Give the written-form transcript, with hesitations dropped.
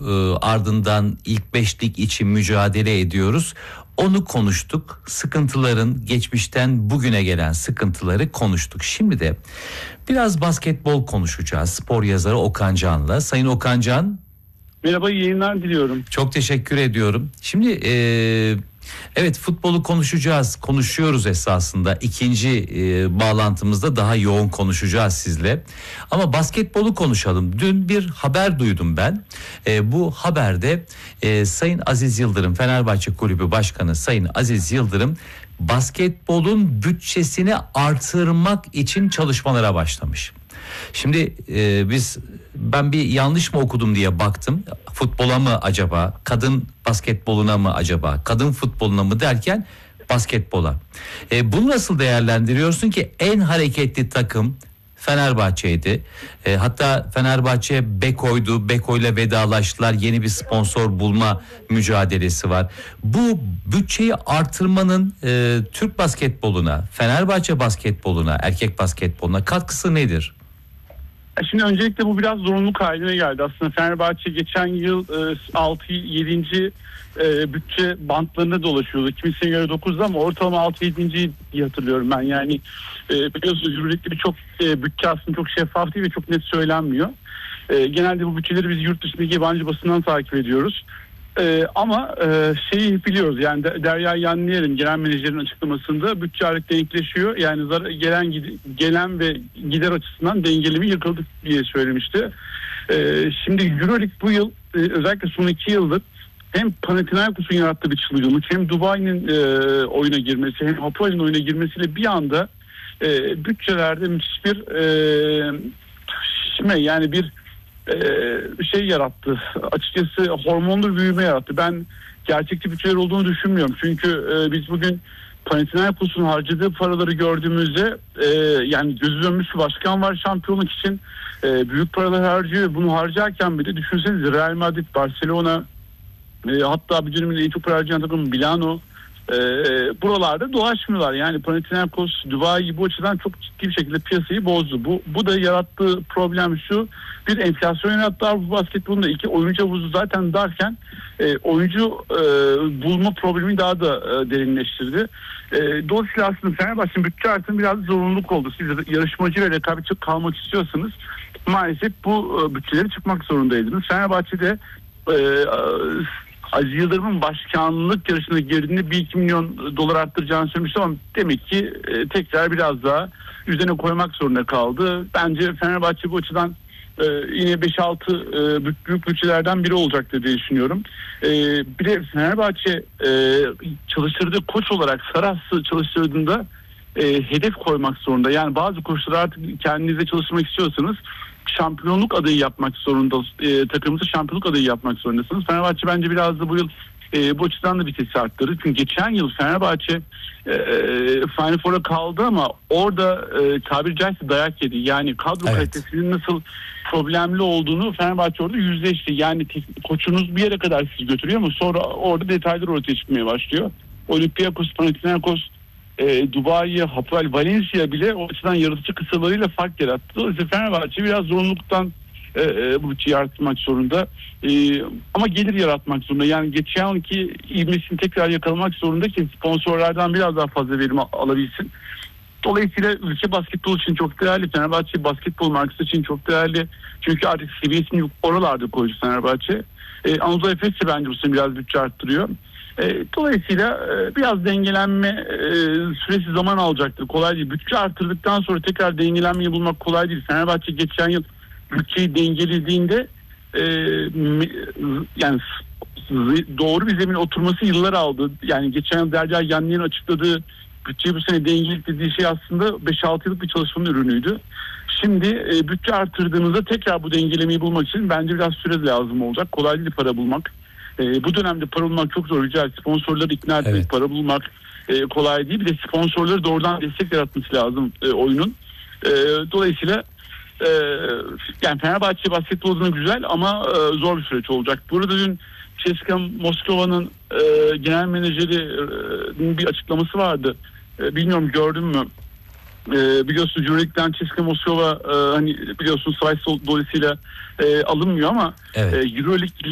ardından ilk beşlik için mücadele ediyoruz. Onu konuştuk. Sıkıntıların, geçmişten bugüne gelen sıkıntıları konuştuk. Şimdi de biraz basketbol konuşacağız. Spor yazarı Okan Can'la. Sayın Okan Can. Merhaba, iyi yayınlar diliyorum. Çok teşekkür ediyorum. Şimdi evet, futbolu konuşuyoruz esasında. İkinci bağlantımızda daha yoğun konuşacağız sizle. Ama basketbolu konuşalım. Dün bir haber duydum ben. Bu haberde Sayın Aziz Yıldırım, Fenerbahçe Kulübü Başkanı Sayın Aziz Yıldırım basketbolun bütçesini artırmak için çalışmalara başlamış. Şimdi ben bir yanlış mı okudum diye baktım. Futbola mı acaba, kadın basketboluna mı acaba, kadın futboluna mı derken basketbola. Bunu nasıl değerlendiriyorsun ki en hareketli takım Fenerbahçe'ydi. Hatta Fenerbahçe Beko'ydu. Beko'yla vedalaştılar. Yeni bir sponsor bulma mücadelesi var. Bu bütçeyi artırmanın Türk basketboluna, Fenerbahçe basketboluna, erkek basketboluna katkısı nedir? Şimdi öncelikle bu biraz zorunluluk haline geldi. Aslında Fenerbahçe geçen yıl 6-7. Bütçe bantlarında dolaşıyordu. Kimisine göre 9'da ama ortalama 6-7. diye hatırlıyorum ben. Yani biliyorsunuz Euroleague'de birçok bütçe aslında çok şeffaf değil ve çok net söylenmiyor. Genelde bu bütçeleri biz yurt dışındaki yabancı basından takip ediyoruz. Ama şeyi biliyoruz, yani Derya Yanlıyer'in genel menajerin açıklamasında bütçe artık denkleşiyor. Yani gelen ve gider açısından dengelemi yıkıldı diye söylemişti. Şimdi Euroleague bu yıl özellikle son 2 yıldır hem Panathinaikos'un yarattığı bir çılgınlık, hem Dubai'nin oyuna girmesi, hem Hapoel'in oyuna girmesiyle bir anda bütçelerde müthiş bir yani bir şey yarattı. Açıkçası hormonlu büyüme yarattı. Ben gerçekçi bütçeler olduğunu düşünmüyorum. Çünkü biz bugün Panathinaikos'un harcadığı paraları gördüğümüzde yani gözü dönmüş bir başkan var şampiyonluk için. Büyük paralar harcıyor. Bunu harcarken bile düşünsenize Real Madrid, Barcelona, hatta bir dönemde en çok para harcayan takım Milano, buralarda dolaşmıyorlar. Yani Panathinaikos, Dubai bu açıdan çok ciddi bir şekilde piyasayı bozdu. Bu da yarattığı problem şu: bir, enflasyon yarattı Avrupa basketbolunda; 2, oyuncu havuzu zaten darken oyuncu bulma problemi daha da derinleştirdi. Dolayısıyla aslında Fenerbahçe'nin bütçe artırımı biraz zorunluluk oldu. Siz yarışmacı ve rekabetçi kalmak istiyorsanız maalesef bu bütçeleri çıkmak zorundaydınız. Fenerbahçe'de Aziz Yıldırım'ın başkanlık yarışına girdiğinde 1-2 milyon dolar arttıracağını söylemişti ama demek ki tekrar biraz daha üzerine koymak zorunda kaldı. Bence Fenerbahçe bu açıdan yine 5-6 büyük bütçelerden biri olacaktır diye düşünüyorum. Bir de Fenerbahçe çalıştırdığı koç olarak Saras'ı çalıştırdığında hedef koymak zorunda. Yani bazı koçları artık kendinize çalıştırmak istiyorsanız şampiyonluk adayı yapmak zorunda, takımınızı şampiyonluk adayı yapmak zorundasınız. Fenerbahçe bence biraz da bu yıl bu açıdan da vitesi arttırdı. Çünkü geçen yıl Fenerbahçe Final Four'a kaldı ama orada tabiri caizse dayak yedi. Yani kadro kalitesinin nasıl problemli olduğunu Fenerbahçe orada yüzleşti. Yani koçunuz bir yere kadar sizi götürüyor ama sonra orada detaylar ortaya çıkmaya başlıyor. Olympiakos, Panathinaikos, Dubai, Hapoel, Valencia bile o açıdan yaratıcı kısalarıyla fark yarattı. Dolayısıyla Fenerbahçe biraz zorunluluktan bu bütçeyi artırmak zorunda. Ama gelir yaratmak zorunda. Yani geçen yılki ivmesini tekrar yakalamak zorunda ki sponsorlardan biraz daha fazla verim alabilsin. Dolayısıyla ülke basketbol için çok değerli. Fenerbahçe basketbol markası için çok değerli. Çünkü artık seviyesini oralarda koydu Fenerbahçe. Anadolu Efes de bence bu sene biraz bütçe arttırıyor. Dolayısıyla biraz dengelenme süresi zaman alacaktır. Kolay değil. Bütçe artırdıktan sonra tekrar dengelenmeyi bulmak kolay değil. Fenerbahçe geçen yıl bütçeyi dengelediğinde yani doğru bir zemin oturması yıllar aldı. Yani geçen yıl Derya Yanlıyer'in açıkladığı bütçeyi bu sene dengelik dediği şey aslında 5-6 yıllık bir çalışmanın ürünüydü. Şimdi bütçe artırdığınızda tekrar bu dengelemeyi bulmak için bence biraz süre lazım olacak. Kolay değil para bulmak. Bu dönemde para bulmak çok zor. Sponsorları ikna etmek, para bulmak kolay değil. Bir de sponsorları doğrudan destek yaratması lazım oyunun. Dolayısıyla yani Fenerbahçe basketbolunda güzel ama zor bir süreç olacak. Burada dün CSKA Moskova'nın genel menajerinin bir açıklaması vardı. Bilmiyorum gördün mü? Biliyorsunuz Euroleague'den CSKA Moskova hani biliyorsunuz savaş dolayısıyla alınmıyor ama Euroleague